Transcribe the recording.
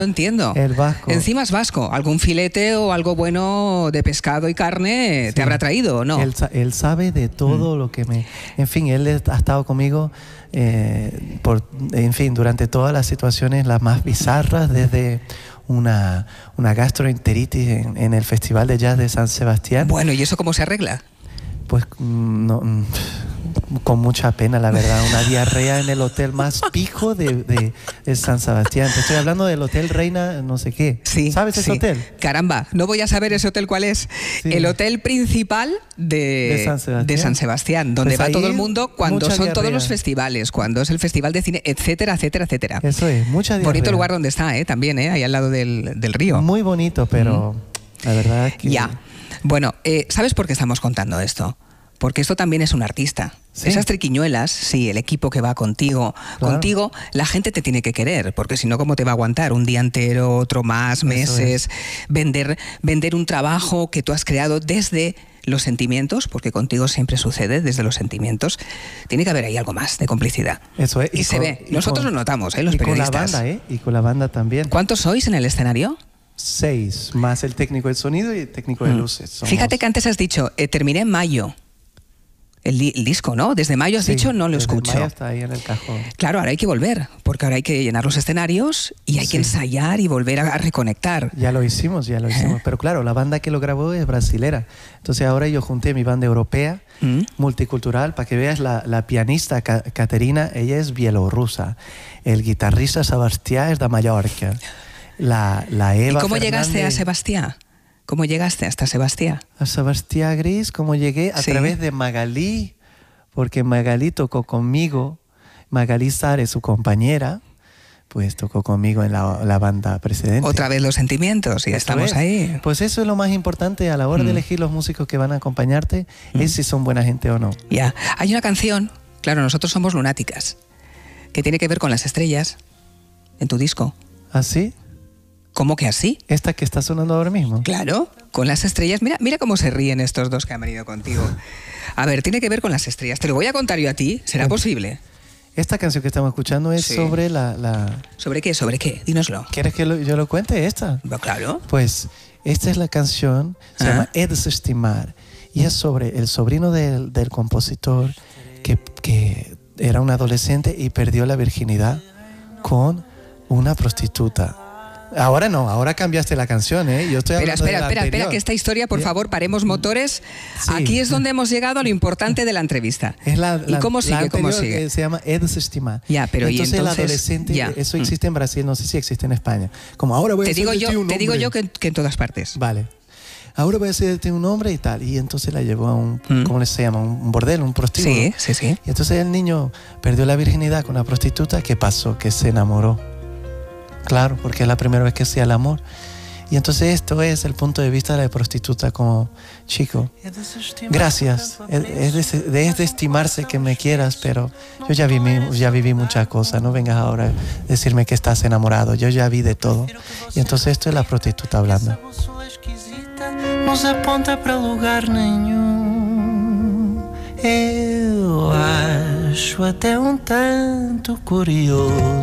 No entiendo. El vasco. Encima es vasco. ¿Algún filete o algo bueno de pescado y carne te habrá traído o no? Él sabe de todo lo que me... En fin, él ha estado conmigo, durante todas las situaciones las más bizarras, desde una gastroenteritis en el Festival de Jazz de San Sebastián. Bueno, ¿y eso cómo se arregla? Pues con mucha pena, la verdad. Una diarrea en el hotel más pijo de San Sebastián. Te estoy hablando del Hotel Reina no sé qué. Sí, ¿Sabes ese hotel? Caramba, no voy a saber ese hotel cuál es. Sí. El hotel principal de San Sebastián, donde pues va todo el mundo cuando son diarrea. Todos los festivales, cuando es el festival de cine, etcétera, etcétera, etcétera. Eso es, mucha diarrea. Bonito lugar donde está, también, ahí al lado del río. Muy bonito, pero la verdad es que... Ya. Bueno, ¿sabes por qué estamos contando esto? Porque esto también es un artista. ¿Sí? Esas triquiñuelas, sí, el equipo que va contigo, claro. Contigo la gente te tiene que querer, porque si no, ¿cómo te va a aguantar? Un día entero, otro más, meses, vender un trabajo que tú has creado desde los sentimientos, porque contigo siempre sucede desde los sentimientos. Tiene que haber ahí algo más de complicidad. Eso es. Y se ve. Nosotros lo notamos, los periodistas. Con la banda, Y con la banda también. ¿Cuántos sois en el escenario? 6, más el técnico de sonido y el técnico de luces. Somos... Fíjate que antes has dicho, terminé en mayo. El disco, ¿no? Desde mayo has dicho, no lo escucho. Mayo está ahí en el cajón. Claro, ahora hay que volver, porque ahora hay que llenar los escenarios y hay que ensayar y volver a reconectar. Ya lo hicimos. Pero claro, la banda que lo grabó es brasilera. Entonces ahora yo junté mi banda europea, multicultural, para que veas la pianista Caterina, ella es bielorrusa. El guitarrista Sebastián es de Mallorca. La Eva ¿Y cómo Fernández... llegaste a Sebastián? ¿Cómo llegaste hasta Sebastián? A Sebastián Gris, ¿cómo llegué? A través de Magalí, porque Magalí tocó conmigo. Magalí Sare, su compañera, pues tocó conmigo en la banda precedente. Otra vez los sentimientos, y estamos ahí. Pues eso es lo más importante a la hora de elegir los músicos que van a acompañarte, es si son buena gente o no. Ya, hay una canción, claro, nosotros somos lunáticas, que tiene que ver con las estrellas en tu disco. ¿Ah, sí? ¿Cómo que así? ¿Esta que está sonando ahora mismo? Claro, con las estrellas. Mira cómo se ríen estos dos que han venido contigo. A ver, tiene que ver con las estrellas. Te lo voy a contar yo a ti. ¿Será posible? Esta canción que estamos escuchando es sobre la... ¿Sobre qué? ¿Sobre qué? Dínoslo. ¿Quieres que yo lo cuente esta? Claro. Pues esta es la canción, se llama "É Desestimar", y es sobre el sobrino del compositor que era un adolescente y perdió la virginidad con una prostituta. Ahora no, ahora cambiaste la canción, Yo estoy hablando Espera, que esta historia, por favor, paremos motores. Sí. Aquí es donde hemos llegado a lo importante de la entrevista. ¿Y cómo sigue? ¿Cómo sigue? Se llama "É Desestimar". Ya, pero entonces el adolescente, eso existe en Brasil, no sé si existe en España. Como ahora voy a decirte un nombre. Te digo yo que en todas partes. Vale. Ahora voy a decirte un nombre y tal. Y entonces la llevó a un, ¿cómo se llama? Un bordel, un prostíbulo. Sí. Y entonces el niño perdió la virginidad con una prostituta. ¿Qué pasó? Que se enamoró. Claro, porque es la primera vez que hacía el amor. Y entonces esto es el punto de vista de la prostituta como chico. Gracias. Es de estimarse que me quieras, pero yo ya viví muchas cosas. No vengas ahora a decirme que estás enamorado. Yo ya vi de todo. Y entonces esto es la prostituta hablando. Nos aponta para lugar nenhum. Eu acho até tanto curioso.